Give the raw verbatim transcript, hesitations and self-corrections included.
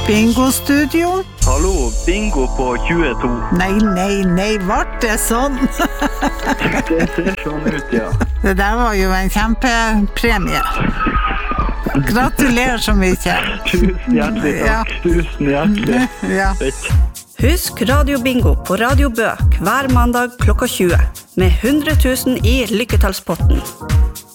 Bingo-studio? Hallo, bingo på tjueto. Nei, nei, nei, vart det sånn? Det ser sånn ut, ja. Det der var jo en kjempepremie. Gratulerer så mye. Tusen hjertelig takk. Ja. Tusen hjertelig. Ja. Husk Radio Bingo på Radio Bø hver mandag klokka tjue med hundre tusen i lykketallspotten.